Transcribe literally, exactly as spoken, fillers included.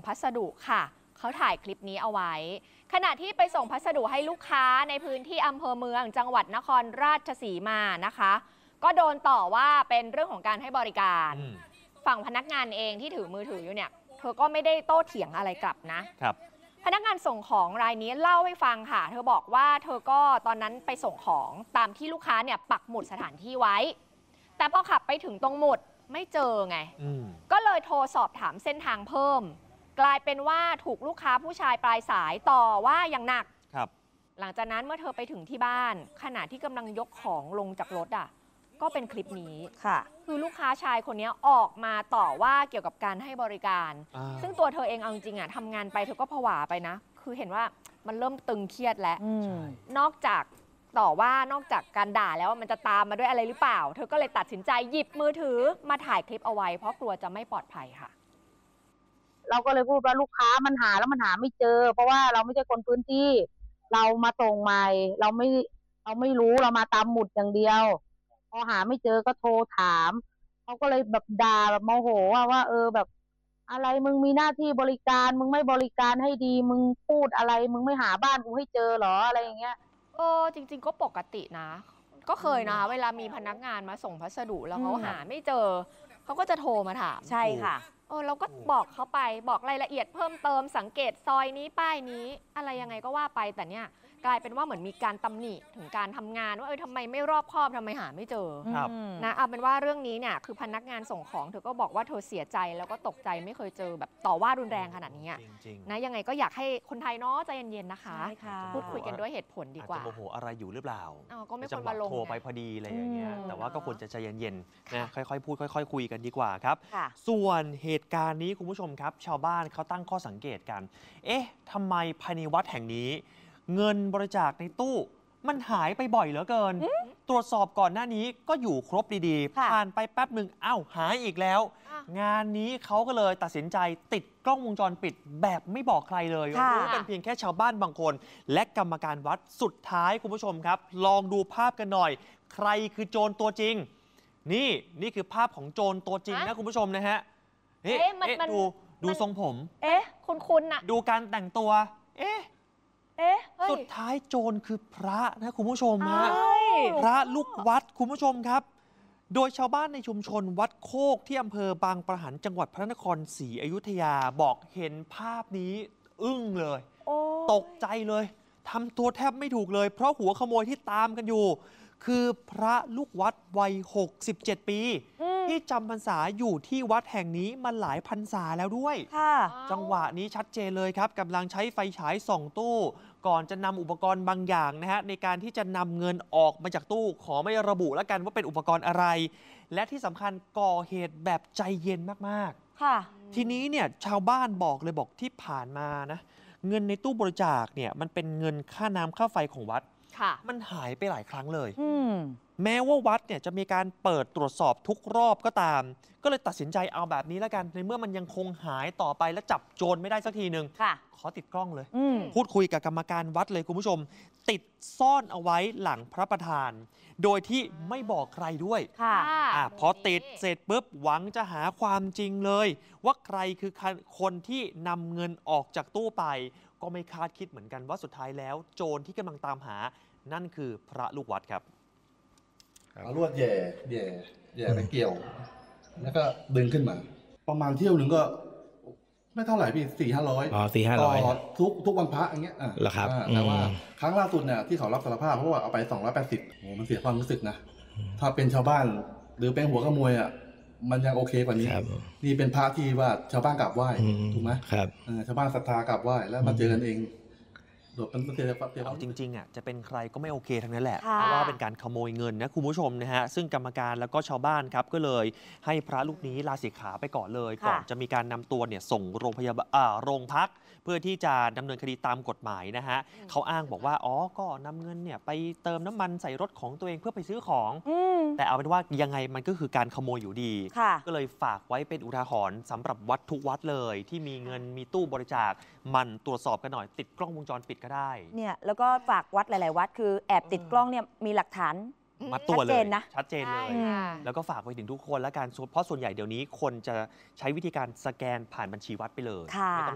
พัสดุค่ะเขาถ่ายคลิปนี้เอาไว้ขณะที่ไปส่งพัสดุให้ลูกค้าในพื้นที่อำเภอเมืองจังหวัดนครราชสีมานะคะก็โดนต่อว่าเป็นเรื่องของการให้บริการฝั่งพนักงานเองที่ถือมือถืออยู่เนี่ยเธอก็ไม่ได้โต้เถียงอะไรกลับนะครับพนักงานส่งของรายนี้เล่าให้ฟังค่ะเธอบอกว่าเธอก็ตอนนั้นไปส่งของตามที่ลูกค้าเนี่ยปักหมุดสถานที่ไว้แต่พอขับไปถึงตรงหมุดไม่เจอไงก็เลยโทรสอบถามเส้นทางเพิ่มกลายเป็นว่าถูกลูกค้าผู้ชายปลายสายต่อว่าอย่างหนักครับหลังจากนั้นเมื่อเธอไปถึงที่บ้านขณะที่กำลังยกของลงจากรถอ่ะก็เป็นคลิปนี้ค่ะคือลูกค้าชายคนนี้ออกมาต่อว่าเกี่ยวกับการให้บริการซึ่งตัวเธอเองเอาจริงๆอ่ะทำงานไปเธอก็ผวาไปนะคือเห็นว่ามันเริ่มตึงเครียดแล้วนอกจากต่อว่านอกจากการด่าแล้วมันจะตามมาด้วยอะไรหรือเปล่าเธอก็เลยตัดสินใจหยิบมือถือมาถ่ายคลิปเอาไว้เพราะกลัวจะไม่ปลอดภัยค่ะเราก็เลยพูดว่าลูกค้ามันหาแล้วมันหาไม่เจอเพราะว่าเราไม่ใช่คนพื้นที่เรามาส่งใหม่เราไม่เราไม่รู้เรามาตามหมุดอย่างเดียวพอหาไม่เจอก็โทรถามเขาก็เลยแบบด่าแบบโมโหว่าว่าเออแบบอะไรมึงมีหน้าที่บริการมึงไม่บริการให้ดีมึงพูดอะไรมึงไม่หาบ้านกูให้เจอหรออะไรอย่างเงี้ยเออจริงๆก็ปกตินะก็เคยนะเวลามีพนักงานมาส่งพัสดุแล้วเขาหาไม่เจอเขาก็จะโทรมาถามใช่ค่ะเออเราก็บอกเขาไปบอกรายละเอียดเพิ่มเติมสังเกตซอยนี้ป้ายนี้อะไรยังไงก็ว่าไปแต่เนี่ยกลายเป็นว่าเหมือนมีการตำหนิถึงการทำงานว่าเออทำไมไม่รอบคอบทำไมหาไม่เจอนะเอาเป็นว่าเรื่องนี้เนี่ยคือพนักงานส่งของเธอก็บอกว่าเธอเสียใจแล้วก็ตกใจไม่เคยเจอแบบต่อว่ารุนแรงขนาดนี้นะยังไงก็อยากให้คนไทยเนาะใจเย็นๆนะคะพูดคุยกันด้วยเหตุผลดีกว่าอาจจะโมโหอะไรอยู่หรือเปล่าก็ไม่ควรมาลงโทรไปพอดีอะไรอย่างเงี้ยแต่ว่าก็ควรจะใจเย็นๆนะค่อยๆพูดค่อยๆคุยกันดีกว่าครับส่วนเหตุการณ์นี้คุณผู้ชมครับชาวบ้านเขาตั้งข้อสังเกตกันเอ๊ะทำไมภายในวัดแห่งนี้เงินบริจาคในตู้มันหายไปบ่อยเหลือเกินตรวจสอบก่อนหน้านี้ก็อยู่ครบดีๆผ่านไปแป๊บหนึ่งอ้าวหายอีกแล้วงานนี้เขาก็เลยตัดสินใจติดกล้องวงจรปิดแบบไม่บอกใครเลยรู้กันเพียงแค่ชาวบ้านบางคนและกรรมการวัดสุดท้ายคุณผู้ชมครับลองดูภาพกันหน่อยใครคือโจรตัวจริงนี่นี่คือภาพของโจรตัวจริงนะคุณผู้ชมนะฮะเอ๊ะดูดูทรงผมเอ๊ะคุ้นๆน่ะดูการแต่งตัวเอ๊ะเอ๊ะสุดท้ายโจรคือพระนะคุณผู้ชมฮะพระลูกวัดคุณผู้ชมครับโดยชาวบ้านในชุมชนวัดโคกที่อำเภอบางปะหันจังหวัดพระนครศรีอยุธยาบอกเห็นภาพนี้อึ้งเลยตกใจเลยทำตัวแทบไม่ถูกเลยเพราะหัวขโมยที่ตามกันอยู่คือพระลูกวัดวัยหกสิบเจ็ดปีที่จำพรรษาอยู่ที่วัดแห่งนี้มาหลายพรรษาแล้วด้วยจังหวะนี้ชัดเจนเลยครับกำลังใช้ไฟฉายส่องตู้ก่อนจะนำอุปกรณ์บางอย่างนะฮะในการที่จะนำเงินออกมาจากตู้ขอไม่ระบุแล้วกันว่าเป็นอุปกรณ์อะไรและที่สำคัญก่อเหตุแบบใจเย็นมากๆค่ะทีนี้เนี่ยชาวบ้านบอกเลยบอกที่ผ่านมานะเงินในตู้บริจาคเนี่ยมันเป็นเงินค่าน้ำค่าไฟของวัดมันหายไปหลายครั้งเลยแม้ว่าวัดเนี่ยจะมีการเปิดตรวจสอบทุกรอบก็ตามก็เลยตัดสินใจเอาแบบนี้แล้วกันในเมื่อมันยังคงหายต่อไปและจับโจรไม่ได้สักทีหนึ่งขอติดกล้องเลยพูดคุยกับกรรมการวัดเลยคุณผู้ชมติดซ่อนเอาไว้หลังพระประธานโดยที่ไม่บอกใครด้วยอ่ะพอติดเสร็จปุ๊บหวังจะหาความจริงเลยว่าใครคือคนที่นำเงินออกจากตู้ไปก็ไม่คาดคิดเหมือนกันว่าสุดท้ายแล้วโจรที่กำลังตามหานั่นคือพระลูกวัดครับเอาลวดแย่แย่แย่ไปเกี่ยวแล้วก็ดึงขึ้นมาประมาณเที่ยวหนึ่งก็ไม่เท่าไหร่พี่สี่ห้าร้อยอ๋อสี่ห้าร้อยทุกทุกวันพระอย่างเงี้ยอ่ะเหรอครับแต่ว่าครั้งล่าสุดเนี่ยที่เขารับสารภาพเพราะว่าเอาไปสองร้อยแปดสิบโอ้มันเสียความรู้สึกนะถ้าเป็นชาวบ้านหรือเป็นหัวขโมยอ่ะมันยังโอเคกว่านี้นี่เป็นพระที่ว่าชาวบ้านกราบไหว้ถูกไหมครับชาวบ้านศรัทธากราบไหว้แล้วมาเจอกันเองเอาจริงๆอ่ะจะเป็นใครก็ไม่โอเคทั้งนั้นแหละเพราะว่าเป็นการขโมยเงินนะคุณผู้ชมนะฮะซึ่งกรรมการแล้วก็ชาวบ้านครับก็เลยให้พระรูปนี้ลาสิกขาไปก่อนเลยก่อนจะมีการนำตัวเนี่ยส่งโรงพยาบาลโรงพักเพื่อที่จะดำเนินคดีตามกฎหมายนะฮะเขาอ้างบอกว่าอ๋อก็นำเงินเนี่ยไปเติมน้ำมันใส่รถของตัวเองเพื่อไปซื้อของแต่เอาเป็นว่ายังไงมันก็คือการขโมยอยู่ดีก็เลยฝากไว้เป็นอุทาหรณ์สำหรับวัดทุกวัดเลยที่มีเงินมีตู้บริจาคมันตรวจสอบกันหน่อยติดกล้องวงจรปิดก็ได้เนี่ยแล้วก็ฝากวัดหลายๆวัดคือแอบติดกล้องเนี่ยมีหลักฐานมัดตัวเลยนะชัดเจนเลยแล้วก็ฝากไปถึงทุกคนและการเพราะส่วนใหญ่เดี๋ยวนี้คนจะใช้วิธีการสแกนผ่านบัญชีวัดไปเลย